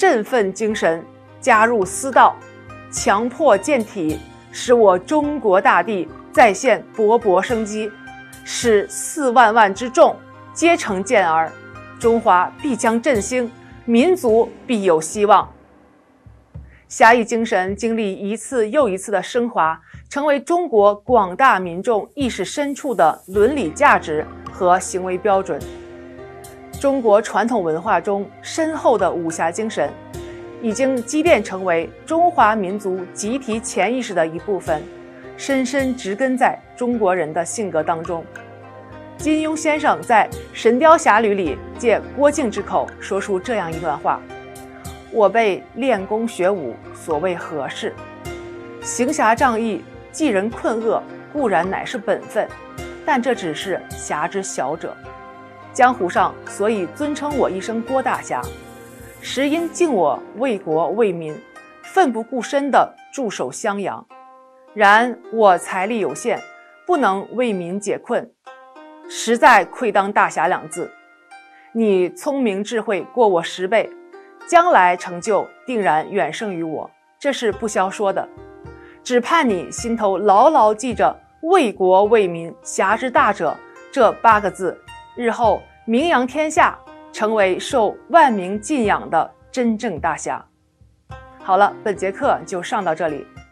振奋精神，加入私道，强迫健体，使我中国大地再现勃勃生机，使4万万之众皆成健儿，中华必将振兴，民族必有希望。侠义精神经历一次又一次的升华，成为中国广大民众意识深处的伦理价值和行为标准。中国传统文化中深厚的武侠精神，已经积淀成为中华民族集体潜意识的一部分，深深植根在中国人的性格当中。金庸先生在《神雕侠侣》里借郭靖之口说出这样一段话：我辈练功学武，所谓何事？行侠仗义，济人困厄，固然乃是本分，但这只是侠之小者。江湖上所以尊称我一声郭大侠，实因敬我为国为民，奋不顾身地驻守襄阳。然我财力有限，不能为民解困，实在愧当大侠2字。你聪明智慧过我10倍，将来成就定然远胜于我，这是不消说的。只盼你心头牢牢记着为国为民，侠之大者这8个字，日后名扬天下，成为受万民敬仰的真正大侠。好了，本节课就上到这里。